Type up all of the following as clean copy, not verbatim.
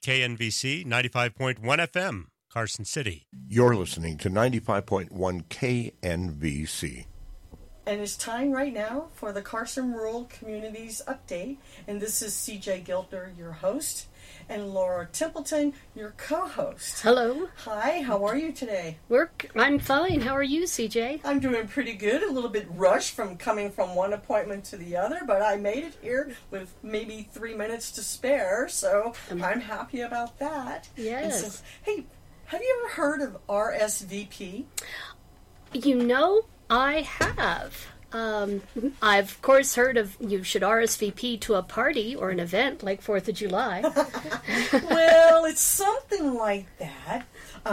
KNVC 95.1 FM, Carson City. You're listening to 95.1 KNVC. And it's time right now for the Carson Rural Communities Update. And this is CJ Gilder, your host, and Laura Templeton, your co-host. Hello. Hi, how are you today? I'm fine. How are you, CJ? I'm doing pretty good. A little bit rushed from coming from one appointment to the other, but I made it here with maybe 3 minutes to spare, so I'm happy about that. Yes. So, hey, have you ever heard of RSVP? You know, I have. I've, of course, heard of you should RSVP to a party or an event like 4th of July. Well, it's something like that.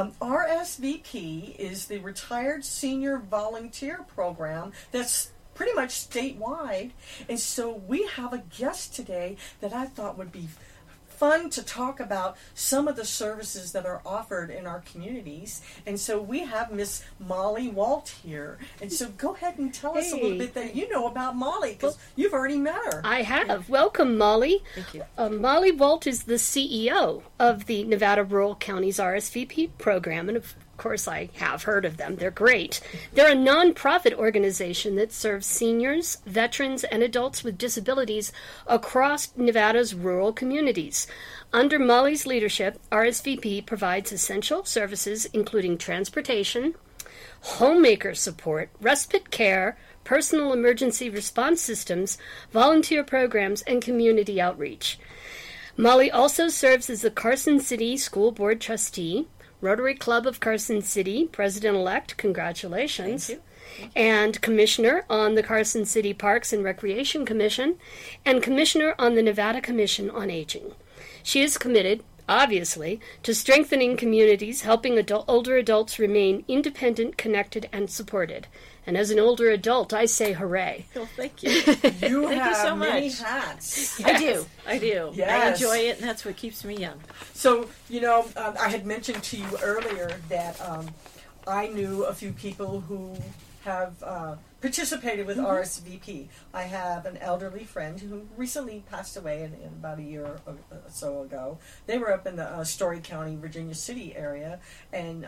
RSVP is the Retired Senior Volunteer Program that's pretty much statewide. And so we have a guest today that I thought would be fun to talk about some of the services that are offered in our communities. And so we have Miss Molly Walt here. And so go ahead and tell us a little bit that you know about Molly, because you've already met her. I have. Welcome, Molly. Thank you. Molly Walt is the CEO of the Nevada Rural Counties RSVP program, and of course I have heard of them. They're great. They're a nonprofit organization that serves seniors, veterans, and adults with disabilities across Nevada's rural communities. Under Molly's leadership, RSVP provides essential services including transportation, homemaker support, respite care, personal emergency response systems, volunteer programs, and community outreach. Molly also serves as the Carson City School Board trustee, Rotary Club of Carson City, President-elect, congratulations, Thank you. And Commissioner on the Carson City Parks and Recreation Commission, and Commissioner on the Nevada Commission on Aging. She is committed, obviously, to strengthening communities, helping older adults remain independent, connected, and supported. And as an older adult, I say hooray. Well, thank you. You Thank have you so many much. hats. Yes. I do. Yes. I enjoy it, and that's what keeps me young. So, you know, I had mentioned to you earlier that I knew a few people who have participated with RSVP. I have an elderly friend who recently passed away in about a year or so ago. They were up in the Story County, Virginia City area, and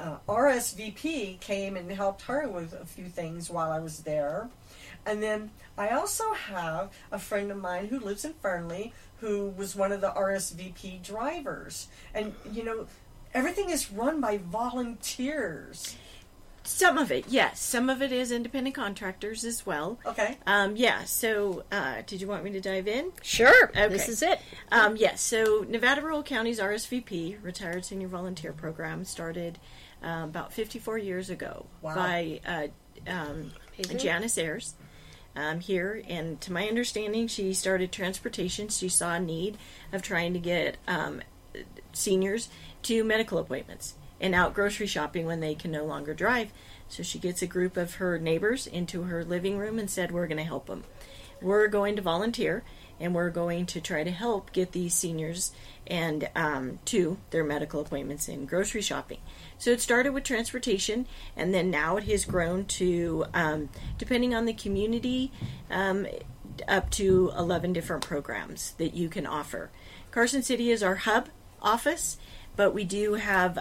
RSVP came and helped her with a few things while I was there. And then I also have a friend of mine who lives in Fernley who was one of the RSVP drivers. And, you know, everything is run by volunteers. Some of it, yes. Some of it is independent contractors as well. Okay. So did you want me to dive in? Sure. Okay. This is it. Yes. So Nevada Rural Counties RSVP, Retired Senior Volunteer Program, started about 54 years ago by Janice Ayers here. And to my understanding, she started transportation. She saw a need of trying to get seniors to medical appointments and out grocery shopping when they can no longer drive. So she gets a group of her neighbors into her living room and said, we're going to help them. We're going to volunteer, and we're going to try to help get these seniors and to their medical appointments and grocery shopping. So it started with transportation, and then now it has grown to, depending on the community, up to 11 different programs that you can offer. Carson City is our hub office, but we do have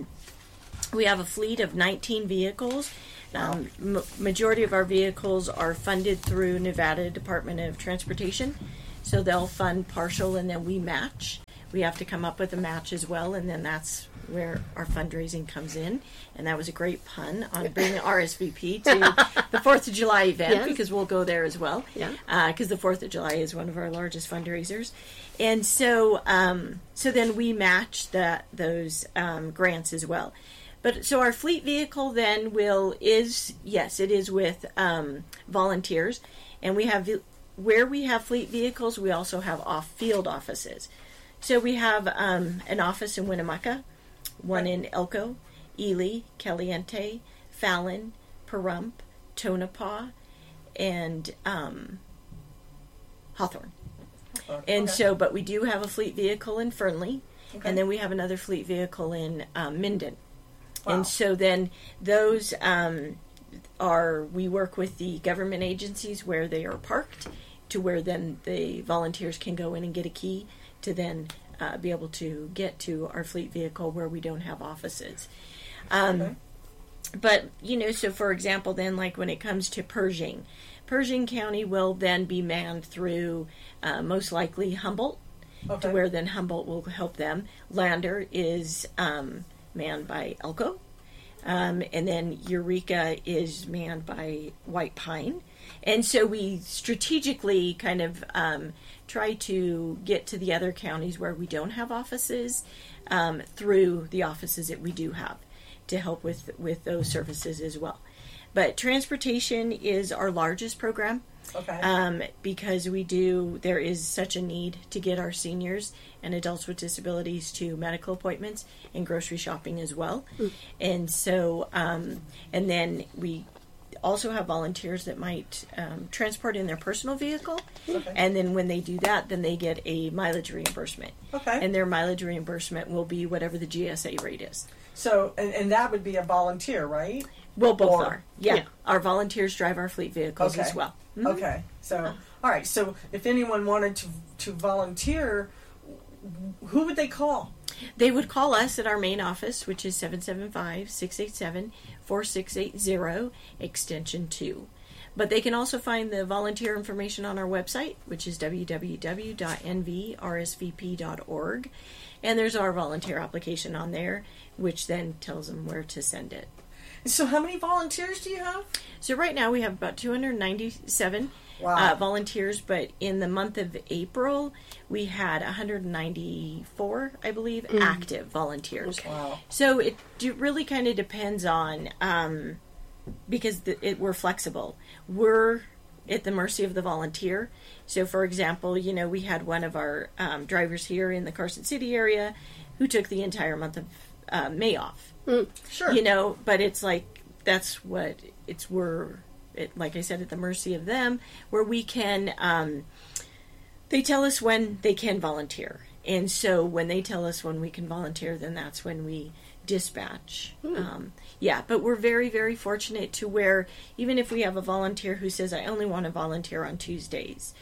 a fleet of 19 vehicles. Majority of our vehicles are funded through Nevada Department of Transportation, so they'll fund partial and then we match. We have to come up with a match as well, and then that's where our fundraising comes in. And that was a great pun on bringing RSVP to the 4th of July event, because we'll go there as well. Because the 4th of July is one of our largest fundraisers. And so then we match those grants as well. But so our fleet vehicle then is with volunteers, and we have where we have fleet vehicles, we also have off-field offices. So we have an office in Winnemucca, one in Elko, Ely, Caliente, Fallon, Pahrump, Tonopah, and Hawthorne. And so, but we do have a fleet vehicle in Fernley, and then we have another fleet vehicle in Minden. Wow. And so then those we work with the government agencies where they are parked, to where then the volunteers can go in and get a key to then be able to get to our fleet vehicle where we don't have offices. But, so for example, then like when it comes to Pershing County will then be manned through most likely Humboldt, to where then Humboldt will help them. Lander is manned by Elko. And then Eureka is manned by White Pine. And so we strategically kind of try to get to the other counties where we don't have offices through the offices that we do have to help with those services as well. But transportation is our largest program. Because there is such a need to get our seniors and adults with disabilities to medical appointments and grocery shopping as well. And so, and then we also have volunteers that might transport in their personal vehicle. And then when they do that, then they get a mileage reimbursement. And their mileage reimbursement will be whatever the GSA rate is. So, and that would be a volunteer, right? Well, both are. Yeah. Our volunteers drive our fleet vehicles as well. So, all right. So, if anyone wanted to volunteer, who would they call? They would call us at our main office, which is 775-687-4680, extension 2. But they can also find the volunteer information on our website, which is www.nvrsvp.org. And there's our volunteer application on there, which then tells them where to send it. So how many volunteers do you have? So right now we have about 297 volunteers, but in the month of April we had 194, I believe, active volunteers. Wow. So it really kind of depends on, because we're flexible. We're at the mercy of the volunteer. So for example, we had one of our drivers here in the Carson City area who took the entire month of May off. Sure. But it's like, that's what we're, like I said, at the mercy of them, where we can, they tell us when they can volunteer. And so when they tell us when we can volunteer, then that's when we dispatch. But we're very, very fortunate to where even if we have a volunteer who says, I only want to volunteer on Tuesdays,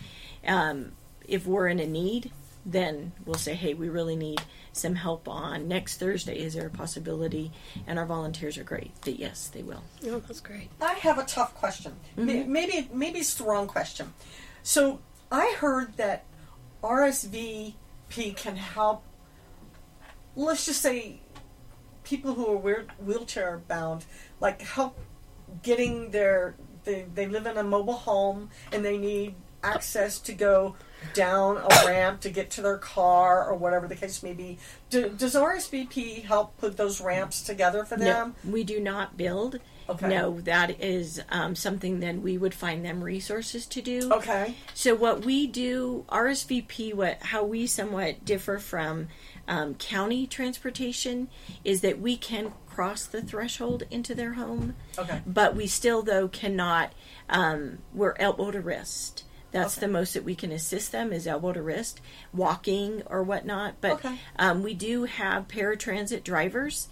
if we're in a need, then we'll say, hey, we really need some help on next Thursday. Is there a possibility? And our volunteers are great. That yes, they will. Oh, that's great. I have a tough question. Maybe it's the wrong question. So I heard that RSVP can help, let's just say, people who are wheelchair bound, like help getting they live in a mobile home and they need access to go down a ramp to get to their car or whatever the case may be. Does RSVP help put those ramps together for them? No, we do not build. No, that is something then we would find them resources to do. So what we do, RSVP, how we somewhat differ from county transportation is that we can cross the threshold into their home. But we still, though, cannot, we're elbow to wrist. That's the most that we can assist them is elbow to wrist, walking or whatnot. But we do have paratransit drivers.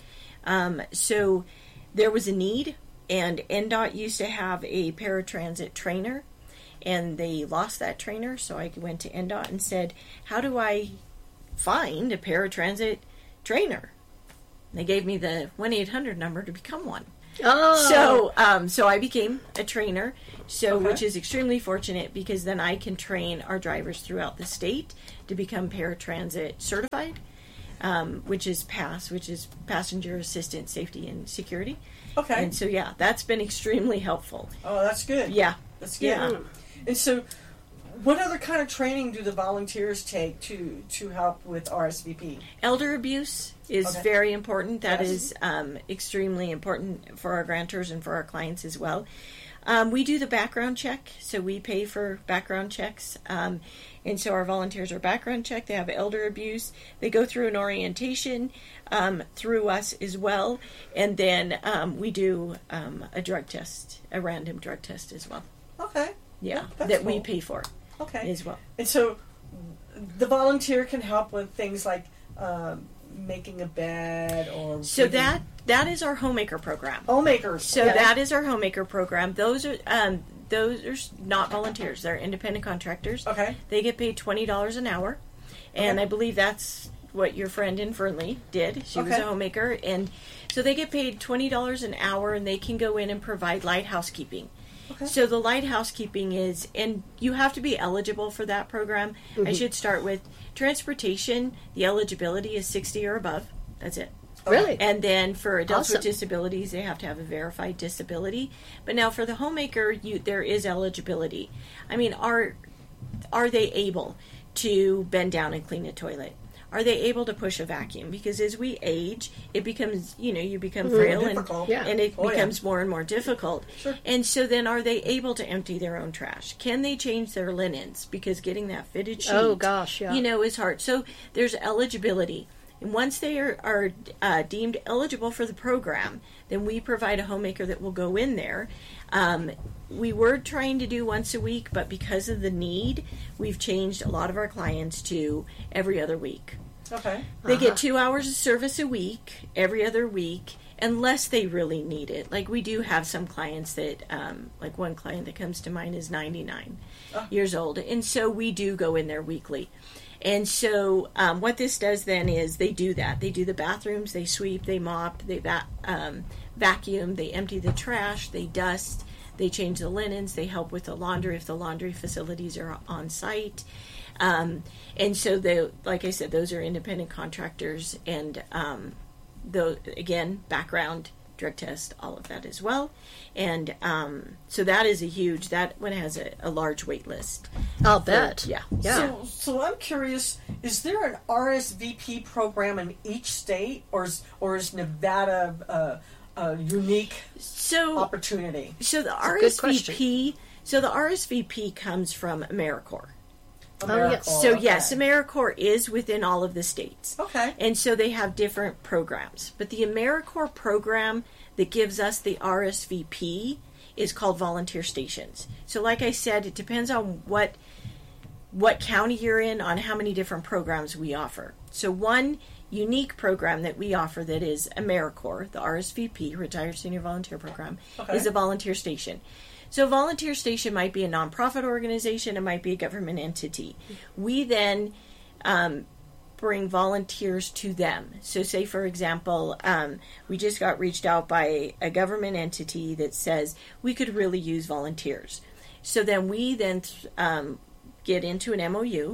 So there was a need, and NDOT used to have a paratransit trainer, and they lost that trainer. So I went to NDOT and said, how do I find a paratransit trainer? And they gave me the 1-800 number to become one. So I became a trainer, which is extremely fortunate because then I can train our drivers throughout the state to become paratransit certified, which is PASS, which is Passenger Assistant Safety and Security. And so, that's been extremely helpful. Oh, that's good. Yeah. That's good. Yeah. And so, what other kind of training do the volunteers take to help with RSVP? Elder abuse is very important. That is extremely important for our grantors and for our clients as well. We do the background check, so we pay for background checks. And so our volunteers are background checked. They have elder abuse. They go through an orientation through us as well. And then we do a drug test, a random drug test as well. Yeah, that we pay for. As well. And so the volunteer can help with things like making a bed or... So that is our homemaker program. Homemakers. So that is our homemaker program. Those are not volunteers. They're independent contractors. They get paid $20 an hour. And I believe that's what your friend in Fernley did. She was a homemaker. And so they get paid $20 an hour, and they can go in and provide light housekeeping. Okay. So the light housekeeping is, and you have to be eligible for that program. I should start with transportation. The eligibility is 60 or above. That's it. Really? And then for adults with disabilities, they have to have a verified disability. But now for the homemaker, there is eligibility. I mean, are they able to bend down and clean a toilet? Are they able to push a vacuum? Because as we age, it becomes, you become frail and it becomes more and more difficult. Sure. And so then are they able to empty their own trash? Can they change their linens? Because getting that fitted sheet, is hard. So there's eligibility. And once they are deemed eligible for the program, then we provide a homemaker that will go in there. We were trying to do once a week, but because of the need, we've changed a lot of our clients to every other week. Okay. They get 2 hours of service a week, every other week, unless they really need it. Like we do have some clients that, like one client that comes to mind is 99 years old. And so we do go in there weekly. And so what this does then is they do that. They do the bathrooms, they sweep, they mop, they vacuum, they empty the trash, they dust, they change the linens, they help with the laundry if the laundry facilities are on site. And so, like I said, those are independent contractors. And again, background, drug test, all of that as well. And so that is that one has a large wait list. I'll bet. Yeah. So I'm curious, is there an RSVP program in each state, or is Nevada a unique opportunity? So the RSVP comes from AmeriCorps. AmeriCorps is within all of the states. Okay. And so they have different programs. But the AmeriCorps program that gives us the RSVP is called Volunteer Stations. So like I said, it depends on what county you're in, on how many different programs we offer. So one unique program that we offer that is AmeriCorps, the RSVP, Retired Senior Volunteer Program, is a volunteer station. So a volunteer station might be a nonprofit organization, it might be a government entity. We then bring volunteers to them. So say, for example, we just got reached out by a government entity that says we could really use volunteers. So then we get into an MOU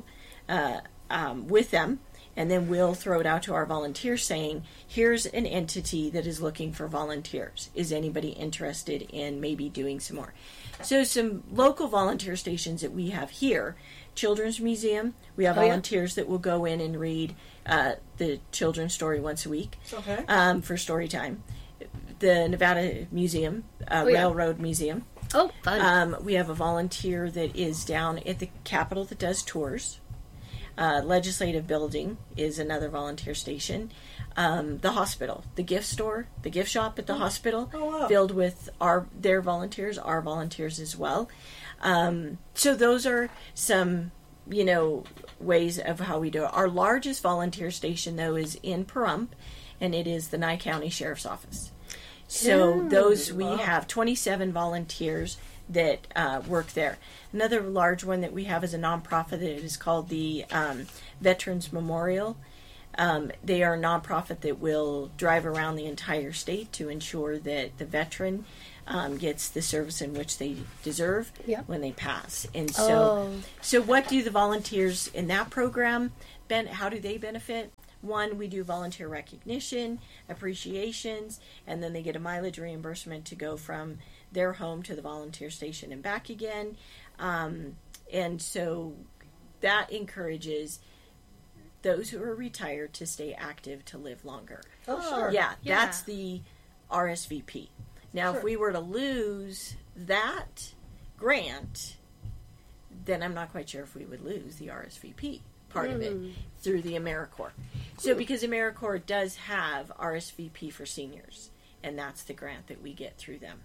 with them, and then we'll throw it out to our volunteers saying, here's an entity that is looking for volunteers. Is anybody interested in maybe doing some more? So some local volunteer stations that we have here, Children's Museum, we have volunteers that will go in and read the children's story once a week for story time. The Nevada Museum, Railroad Museum. Oh, fun. We have a volunteer that is down at the Capitol that does tours. Legislative Building is another volunteer station. The hospital, the gift store, the gift shop at the hospital, filled with their volunteers, our volunteers as well. So those are some, ways of how we do it. Our largest volunteer station, though, is in Pahrump, and it is the Nye County Sheriff's Office. So we have 27 volunteers that work there. Another large one that we have is a nonprofit that is called the Veterans Memorial. They are a nonprofit that will drive around the entire state to ensure that the veteran gets the service in which they deserve when they pass. And so what do the volunteers in that program, how do they benefit? One, we do volunteer recognition, appreciations, and then they get a mileage reimbursement to go from their home to the volunteer station and back again. And so that encourages those who are retired to stay active, to live longer. Oh, sure. Yeah, that's the RSVP. Now, if we were to lose that grant, then I'm not quite sure if we would lose the RSVP part of it through the AmeriCorps. So because AmeriCorps does have RSVP for seniors, and that's the grant that we get through them.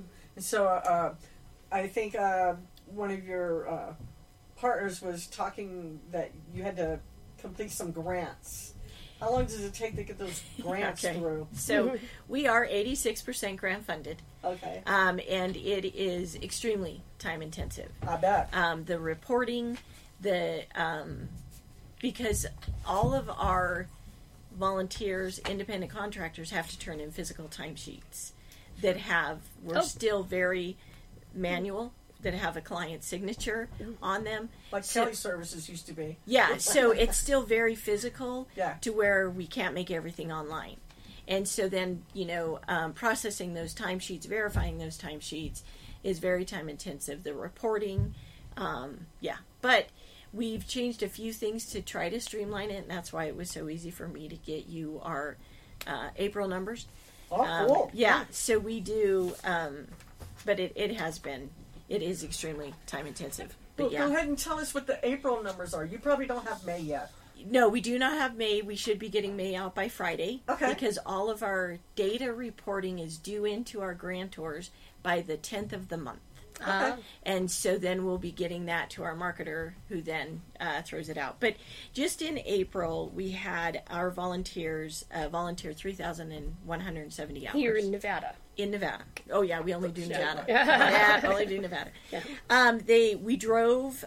So I think one of your partners was talking that you had to complete some grants. How long does it take to get those grants through? So we are 86% grant funded. Okay. And it is extremely time intensive. I bet. The reporting, the because all of our volunteers, independent contractors, have to turn in physical timesheets that we're still very manual, that have a client signature on them. Like Kelly Services used to be. Yeah, so it's still very physical Yeah. to where we can't make everything online. And so then, processing those timesheets, verifying those timesheets is very time intensive. The reporting, But we've changed a few things to try to streamline it, and that's why it was so easy for me to get you our April numbers. Oh, cool. Yeah, so we do, but it is extremely time intensive. But Well, go ahead and tell us what the April numbers are. You probably don't have May yet. No, we do not have May. We should be getting May out by Friday. Okay. Because all of our data reporting is due into our grantors by the 10th of the month. Okay. And so then we'll be getting that to our marketer, who then throws it out. But just in April, we had our volunteers volunteer 3,170 hours. Here in Nevada. In Nevada. Oh, yeah, we only do Nevada. Yeah. Only do Nevada. Yeah. We drove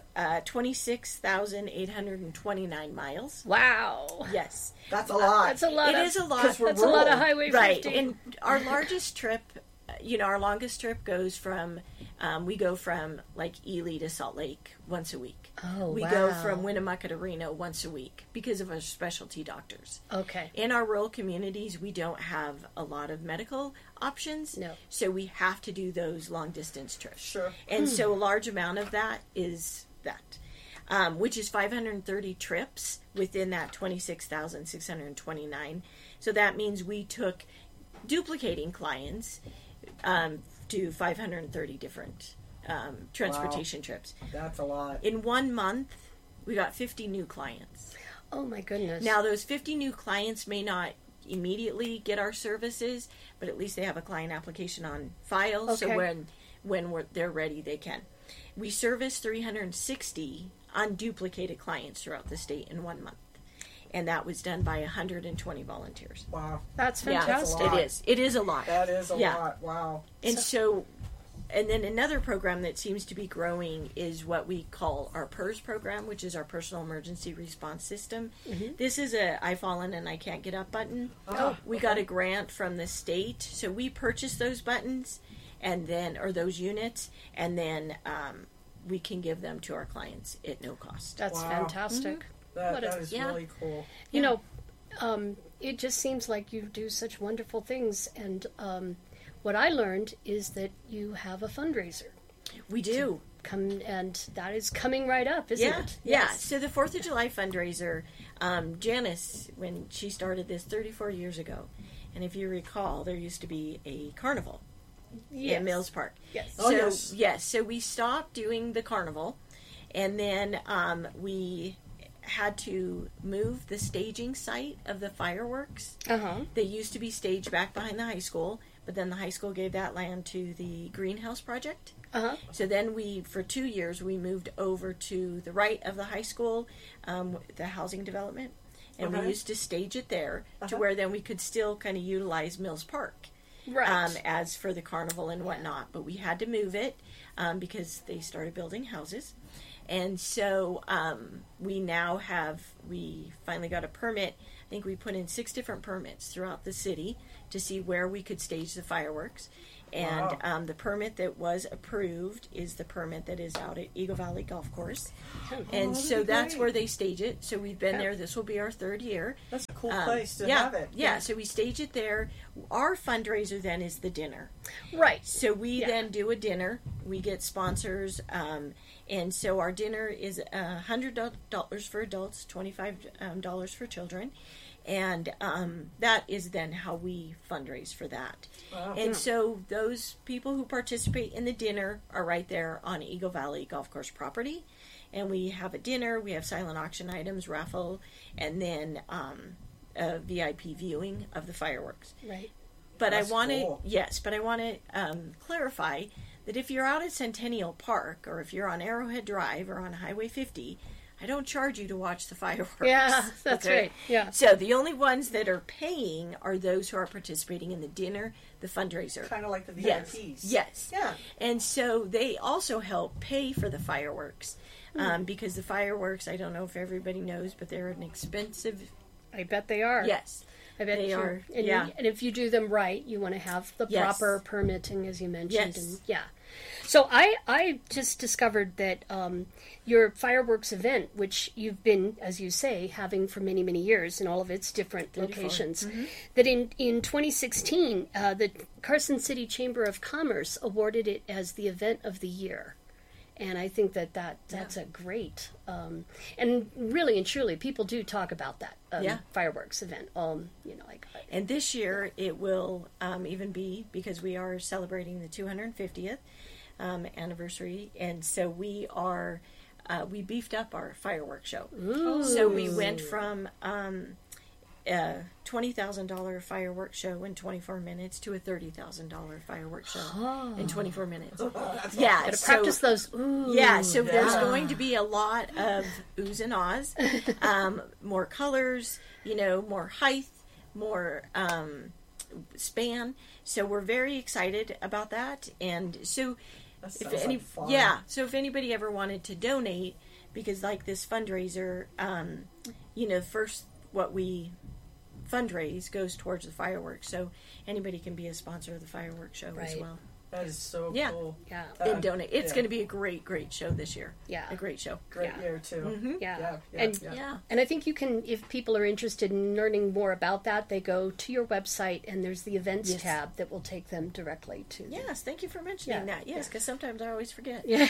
26,829 miles. Wow. Yes. That's a lot. That's a lot. It is a lot. Because we're That's a lot of rural. Highway 50. Right. And our largest trip, our longest trip goes from, we go from like Ely to Salt Lake once a week. Oh, we wow. go from Winnemucca to Reno once a week because of our specialty doctors. Okay. In our rural communities, we don't have a lot of medical options. No. So we have to do those long distance trips. Sure. And so a large amount of that is that. Which is 530 trips within that 26,629. So that means we took duplicating clients to 530 different transportation trips. That's a lot. In 1 month, we got 50 new clients. Oh my goodness. Now, those 50 new clients may not immediately get our services, but at least they have a client application on file. So Okay. when they're ready, they can. We service 360 unduplicated clients throughout the state in 1 month. And that was done by 120 volunteers. Wow. That's Yeah, fantastic. lot. it is. It is a lot. That is a Yeah. lot. Wow. And and then another program that seems to be growing is what we call our PERS program, which is our Personal Emergency Response System. Mm-hmm. This is a I fallen and I can't get up button. We got a grant from the state, so we purchased those buttons or those units, and then we can give them to our clients at no cost. That's Wow. fantastic. That is yeah. really cool. You know, it just seems like you do such wonderful things. And what I learned is that you have a fundraiser. We do. And that is coming right up, isn't Yeah, it? yeah. So the 4th of July fundraiser, Janice, when she started this 34 years ago, and if you recall, there used to be a carnival Yes. at Mills Park. Yes. Oh, So, yes. So we stopped doing the carnival, and then we had to move the staging site of the fireworks. Uh-huh. They used to be staged back behind the high school, but then the high school gave that land to the Greenhouse Project. Uh-huh. So then for 2 years, we moved over to the right of the high school, the housing development, and we Okay. used to stage it there to where then we could still kind of utilize Mills Park. Right. As for the carnival and whatnot. But we had to move it because they started building houses. And so we finally got a permit. I think we put in 6 different permits throughout the city to see where we could stage the fireworks. And Wow. the permit that was approved is the permit that is out at Eagle Valley Golf Course. And that'd so be that's great. where they stage it. So we've been there. This will be our 3rd year. That's a cool place to yeah, have it. Yeah, so we stage it there. Our fundraiser then is the dinner. Right. So we Yeah. then do a dinner. We get sponsors, and so our dinner is $100 for adults, $25 for children, and that is then how we fundraise for that. Wow. And so those people who participate in the dinner are right there on Eagle Valley Golf Course property, and we have a dinner. We have silent auction items, raffle, and then a VIP viewing of the fireworks. Right. But That's I want cool. to clarify that if you're out at Centennial Park or if you're on Arrowhead Drive or on Highway 50, I don't charge you to watch the fireworks. Yeah, that's right. Yeah. So the only ones that are paying are those who are participating in the dinner, the fundraiser. Kind of like the Yes. VIPs. Yes. Yeah. And so they also help pay for the fireworks. because the fireworks, I don't know if everybody knows, but they're an expensive. I bet they are. Yes. I bet they are. And, yeah. And if you do them right, you want to have the proper permitting, as you mentioned. Yes. And, yeah. So I just discovered that your fireworks event, which you've been, as you say, having for many, many years in all of its different 34. locations, that in 2016, the Carson City Chamber of Commerce awarded it as the event of the year. And I think that's a great, and really and truly, people do talk about that fireworks event. And this year it will even be, because we are celebrating the 250th anniversary, and so we beefed up our fireworks show. Ooh. So we went from a $20,000 fireworks show in 24 minutes to a $30,000 fireworks show in 24 minutes. Yeah, Gotta practice those. Ooh. Yeah, so there's going to be a lot of oohs and ahs, more colors, more height, more span. So we're very excited about that. And so, if anybody ever wanted to donate, because like this fundraiser, first what we fundraise goes towards the fireworks, so anybody can be a sponsor of the fireworks show as well. That is so cool. Yeah. And donate. It's going to be a great show this year. Yeah. A great show. Great year too. Mm-hmm. Yeah. Yeah. And I think you can, if people are interested in learning more about that, they go to your website and there's the events tab that will take them directly to. Yes, thank you for mentioning that. Yes, because sometimes I always forget. Yeah.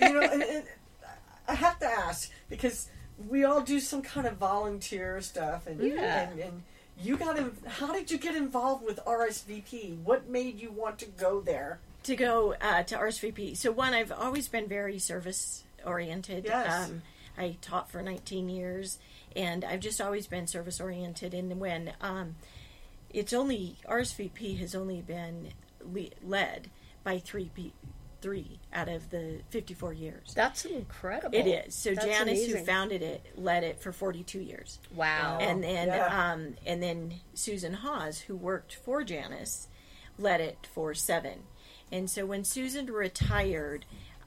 I have to ask, because we all do some kind of volunteer stuff, and you how did you get involved with RSVP? What made you want to go there? To go to RSVP. So one, I've always been very service oriented. Yes. I taught for 19 years, and I've just always been service oriented. And when RSVP has only been led by three out of the 54 years. That's incredible. It is. So That's Janice, amazing. who founded it, led it for 42 years. Wow. And then Susan Hawes, who worked for Janice, led it for 7. And so when Susan retired,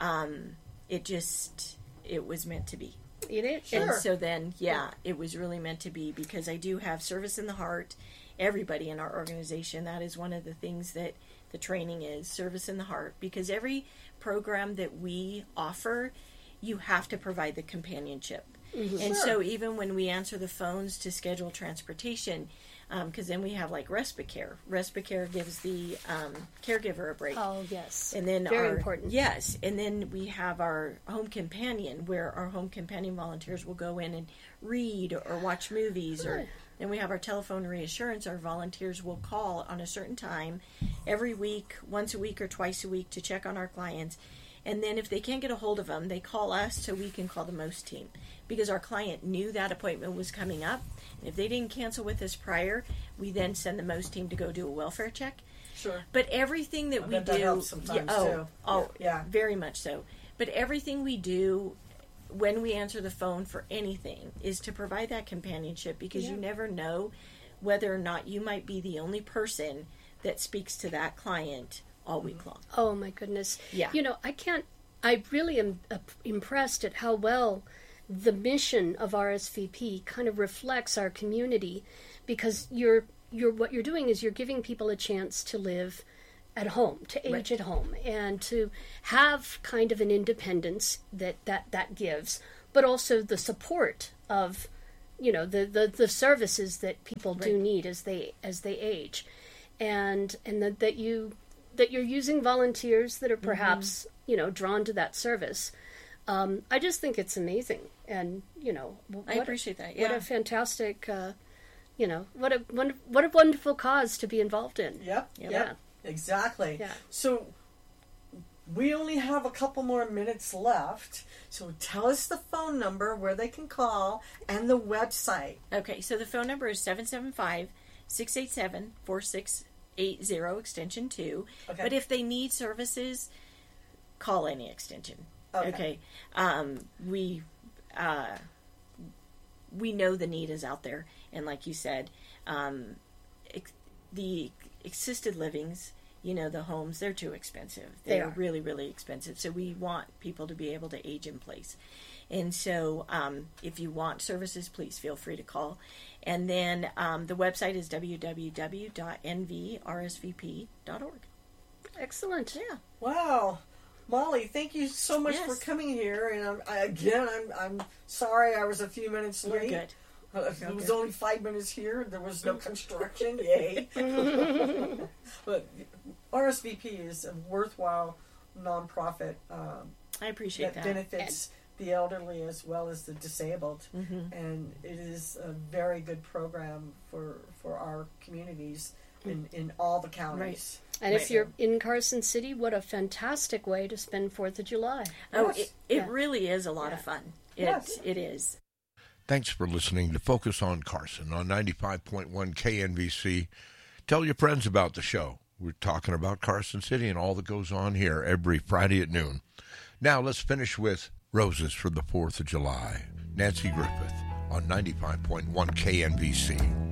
it was meant to be. It is. Sure. And so then, it was really meant to be, because I do have service in the heart. Everybody in our organization, that is one of the things that the training is, service in the heart, because every program that we offer, you have to provide the companionship. Mm-hmm. And so even when we answer the phones to schedule transportation, because then we have like respite care. Respite care gives the caregiver a break. Oh, yes. And then very important. Yes. And then we have our home companion, where our home companion volunteers will go in and read or watch movies. Or then we have our telephone reassurance. Our volunteers will call on a certain time every week, once a week or twice a week, to check on our clients. And then if they can't get a hold of them, they call us so we can call the MOST team, because our client knew that appointment was coming up. And if they didn't cancel with us prior, we then send the MOST team to go do a welfare check. Sure. But everything that we do, that helps sometimes too. Very much so. But everything we do when we answer the phone for anything is to provide that companionship, because you never know whether or not you might be the only person that speaks to that client all week long. Oh my goodness. Yeah. I really am impressed at how well the mission of RSVP kind of reflects our community, because what you're doing is you're giving people a chance to live at home, to age at home, and to have kind of an independence that gives, but also the support of, the services that people do need as they age, and that you're using volunteers that are perhaps drawn to that service. I just think it's amazing, and I appreciate that. Yeah. What a fantastic, what a wonderful cause to be involved in. Yep. Yeah. Exactly. Yeah. So we only have a couple more minutes left. So tell us the phone number where they can call and the website. Okay, so the phone number is 775-687-4680, extension 2. Okay. But if they need services, call any extension. Okay. We know the need is out there, and like you said, the assisted livings, the homes, they're too expensive. They're really, really expensive. So we want people to be able to age in place. And so if you want services, please feel free to call. And then the website is www.nvrsvp.org. Excellent. Yeah. Wow. Molly, thank you so much for coming here. And I'm sorry I was a few minutes late. You're good. It was only 5 minutes here. There was no construction. Yay. But RSVP is a worthwhile nonprofit I appreciate that. Benefits the elderly as well as the disabled. And it is a very good program for our communities in all the counties. Right. And if you're in Carson City, what a fantastic way to spend 4th of July. Oh, it really is a lot of fun. It is. Thanks for listening to Focus on Carson on 95.1 KNVC. Tell your friends about the show. We're talking about Carson City and all that goes on here every Friday at noon. Now let's finish with Roses for the 4th of July. Nancy Griffith on 95.1 KNVC.